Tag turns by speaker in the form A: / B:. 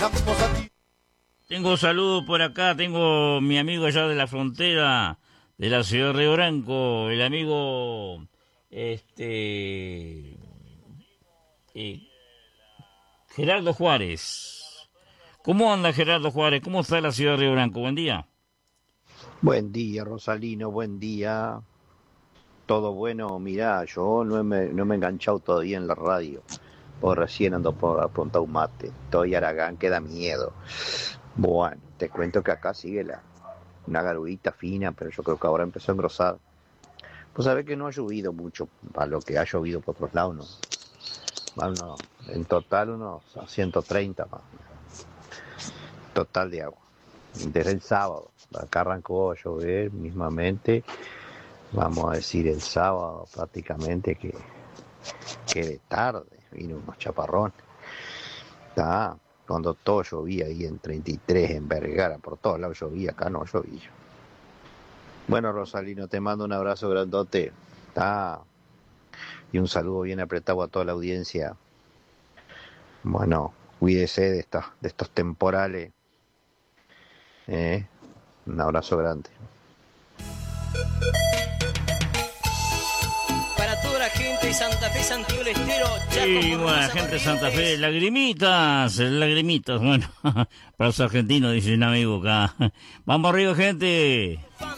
A: Tengo saludos por acá, tengo mi amigo allá de la frontera de la ciudad de Río Branco, el amigo Gerardo Juárez. ¿Cómo anda Gerardo Juárez? ¿Cómo está la ciudad de Río Branco? Buen día.
B: Buen día, Rosalino, buen día. Todo bueno, mirá, yo no me he enganchado todavía en la radio. Pues recién ando por aprontar un mate. Estoy Aragán, que da miedo. Bueno, te cuento que acá sigue una garudita fina, pero yo creo que ahora empezó a engrosar. Pues sabés que no ha llovido mucho, a lo que ha llovido por otros lados, ¿no? Bueno, en total unos 130 más. Total de agua. Desde el sábado. Acá arrancó a llover mismamente. Vamos a decir el sábado prácticamente que de tarde. Vino unos chaparrones. Cuando todo llovía ahí en 33, en Vergara, por todos lados llovía, acá no llovía. Bueno, Rosalino, te mando un abrazo grandote. Y un saludo bien apretado a toda la audiencia. Bueno, cuídese de estos temporales. Un abrazo grande.
C: Para toda la gente de Santa Fe, Santiago del Estero, Chaco,
A: Sí, bueno, la gente de Santa Fe, lagrimitas, bueno, para los argentinos, dice un amigo acá. Vamos arriba, gente.